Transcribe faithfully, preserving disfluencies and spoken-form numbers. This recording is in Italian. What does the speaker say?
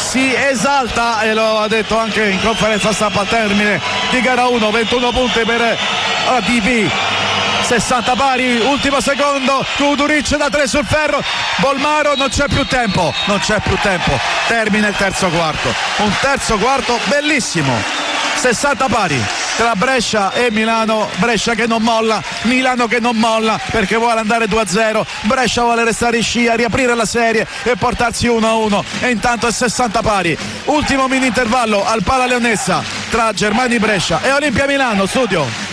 si esalta, e lo ha detto anche in conferenza stampa al termine di gara uno. Ventuno punti per A D V, sessanta pari, ultimo secondo, Kuduric da tre sul ferro, Bolmaro, non c'è più tempo, non c'è più tempo, termina il terzo quarto, un terzo quarto bellissimo, sessanta pari tra Brescia e Milano. Brescia che non molla, Milano che non molla perché vuole andare due a zero, Brescia vuole restare in scia, riaprire la serie e portarsi uno a uno, e intanto è sessanta pari. Ultimo mini intervallo al Pala Leonessa tra Germani Brescia e Olimpia Milano. Studio.